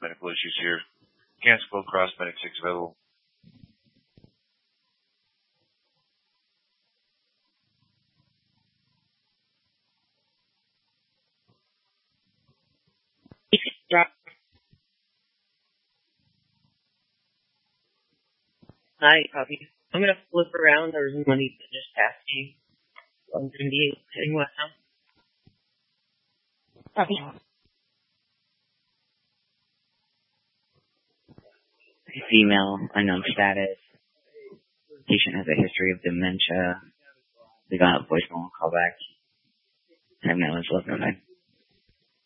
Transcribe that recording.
medical issues here. Cancel Blue Cross Medic 6 available. Hi, copy. I'm gonna flip around. There's money that just passed me. I'm gonna be heading west now. Copy. Female, unknown status. Patient has a history of dementia. They got a voicemail call back. 10 minutes left.